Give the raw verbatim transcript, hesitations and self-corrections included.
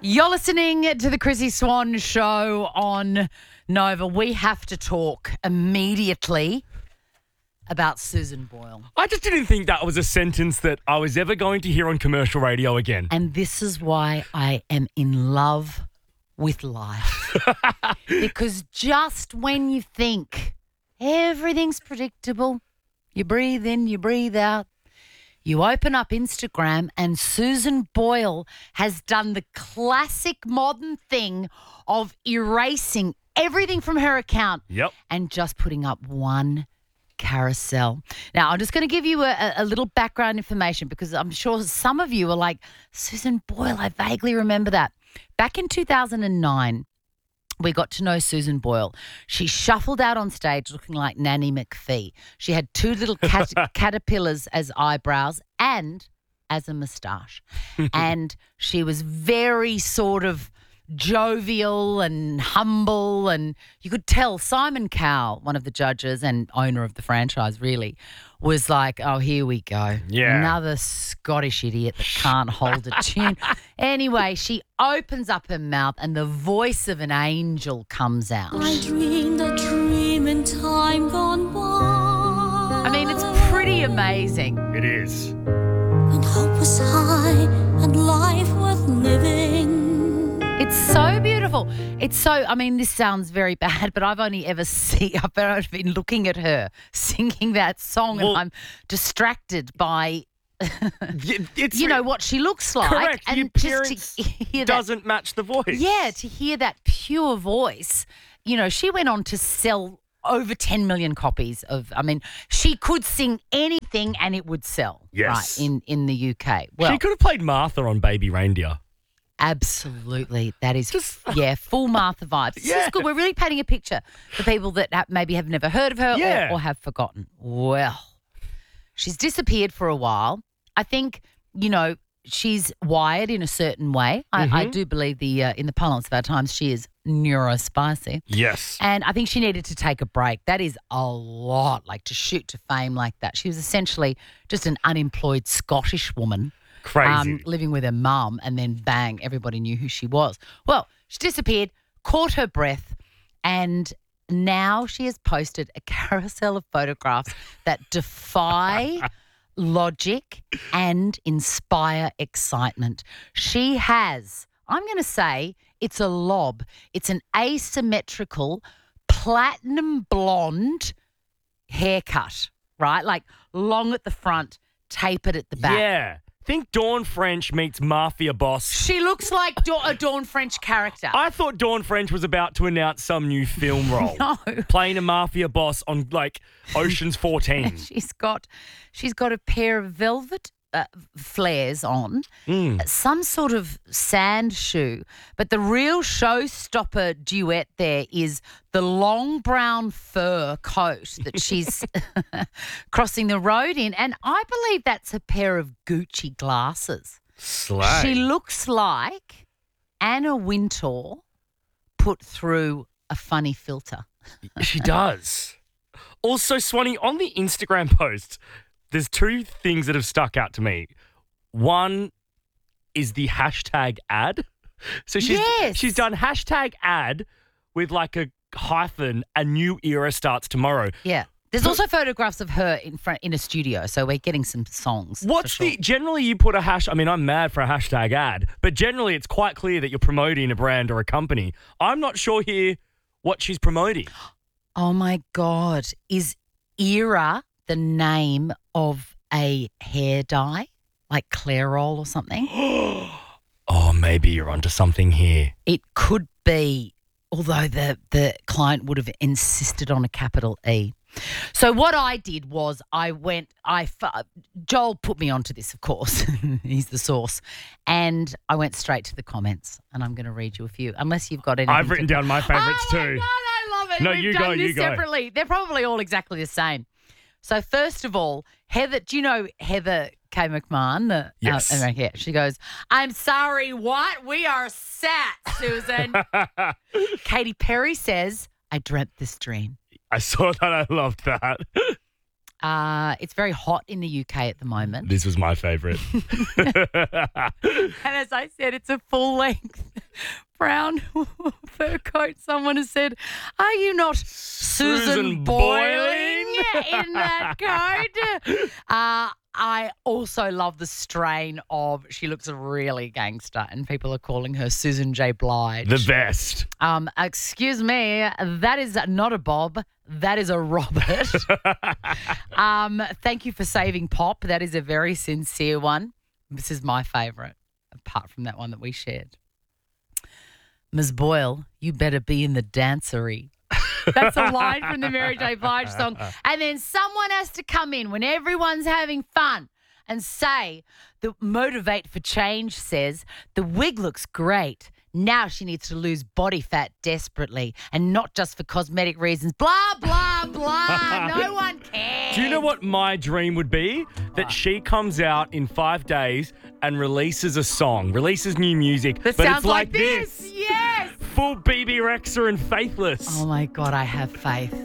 You're listening to the Chrissy Swan Show on Nova. We have to talk immediately about Susan Boyle. I just didn't think that was a sentence that I was ever going to hear on commercial radio again. And this is why I am in love with life. Because just when you think everything's predictable, you breathe in, you breathe out, you open up Instagram and Susan Boyle has done the classic modern thing of erasing everything from her account Yep. and just putting up one carousel. Now, I'm just going to give you a, a little background information because I'm sure some of you are like, Susan Boyle, I vaguely remember that. Back in two thousand nine, we got to know Susan Boyle. She shuffled out on stage looking like Nanny McPhee. She had two little cat- caterpillars as eyebrows and as a moustache. And she was very sort of jovial and humble, and you could tell Simon Cowell, one of the judges and owner of the franchise, really was like, oh, here we go. Yeah. Another Scottish idiot that can't hold a tune. Anyway, she opens up her mouth and the voice of an angel comes out. I dreamed a dream in time gone by. I mean, it's pretty amazing. It is. When hope was high and life worth living. It's so beautiful. It's so, I mean, this sounds very bad, but I've only ever seen, I've been looking at her singing that song Well- and I'm distracted by, It's you know, what she looks like. correct. And the just appearance to hear that, doesn't match the voice. yeah, to hear that pure voice. You know, she went on to sell over ten million copies of, I mean, she could sing anything and it would sell. Yes. Right, in, in the U K. Well, She could have played Martha on Baby Reindeer. absolutely. That is, Just- yeah, full Martha vibes. This Yeah. is good. We're really painting a picture for people that ha- maybe have never heard of her Yeah. or, or have forgotten. Well, she's disappeared for a while. I think, you know, she's wired in a certain way. I, I do believe the uh, in the parlance of our times, she is neurospicy. Yes. And I think she needed to take a break. That is a lot, like to shoot to fame like that. She was essentially just an unemployed Scottish woman. Crazy. Um, living with her mum, and then bang, everybody knew who she was. Well, she disappeared, caught her breath, and now she has posted a carousel of photographs that defy logic and inspire excitement. She has, I'm going to say, it's a lob. It's an asymmetrical platinum blonde haircut, right? Like long at the front, tapered at the back. Yeah. Think Dawn French meets Mafia boss. She looks like Da- a Dawn French character. I thought Dawn French was about to announce some new film role. No. Playing a mafia boss on like Ocean's fourteen. She's got, she's got a pair of velvet uh, flares on, Mm. some sort of sand shoe. But the real showstopper duet there is the long brown fur coat that she's crossing the road in. And I believe that's a pair of Gucci glasses. Slay. She looks like Anna Wintour put through a funny filter. She does. Also, Swanee, on the Instagram post, there's two things that have stuck out to me. One is the hashtag ad. So she's Yes. she's done hashtag ad with like a hyphen, a new era starts tomorrow. Yeah. There's also photographs of her in front in a studio, so we're getting some songs. for What's sure. the, generally you put a hash, I mean, I'm mad for a hashtag ad, but generally it's quite clear that you're promoting a brand or a company. I'm not sure here what she's promoting. Oh my God. Is Era the name of a hair dye? Like Clairol or something? Oh, maybe you're onto something here. It could be, although the, the client would have insisted on a capital E. So what I did was I went, I Joel put me onto this, of course. He's the source. And I went straight to the comments, and I'm going to read you a few, unless you've got anything. I've written to- down my favourites oh too. My God, I love it. No, We've you done go, this you go. separately. They're probably all exactly the same. So first of all, Heather, do you know Heather K. McMahon? The, Yes. Uh, yeah, she goes, I'm sorry, what? We are set, Susan. Katy Perry says, I dreamt this dream. I saw that. I loved that. Uh, it's very hot in the U K at the moment. This was my favourite. And as I said, it's a full length brown fur coat. Someone has said, "Are you not Susan, Susan Boiling Boiling?" in that coat?" Uh, I also love the strain of she looks really gangster, and people are calling her Susan J. Blige. The best. Um, excuse me, that is not a Bob. That is a Robert. um, thank you for saving Pop. That is a very sincere one. This is my favourite, apart from that one that we shared. Miss Boyle, you better be in the dancery. That's a line from the Mary J. Blige song. And then someone has to come in when everyone's having fun and say, the Motivate for Change says, the wig looks great. Now she needs to lose body fat desperately and not just for cosmetic reasons. Blah, blah, blah. No one cares. Do you know what my dream would be? That she comes out in five days and releases a song, releases new music. That but sounds it's like, this. this. Yes. Full B B Rexa and Faithless. Oh, my God, I have faith.